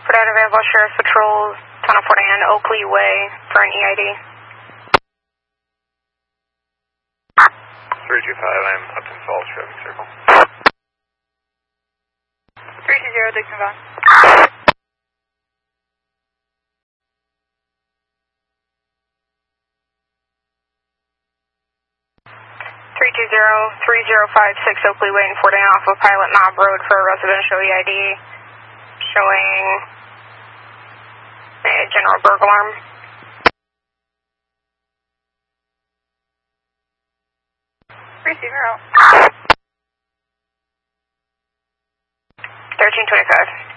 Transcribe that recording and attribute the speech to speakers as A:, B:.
A: Put out available Sheriff's Patrol, Tunnel 49 Oakley Way for an EID.
B: 325, I'm Upton Falls, traffic circle.
A: 320, Dixon Vaughn. 320-3056 Oakley Way in Fort Anne off of Pilot Knob Road for a residential EID showing a general burglar alarm. Receiver out. 1325.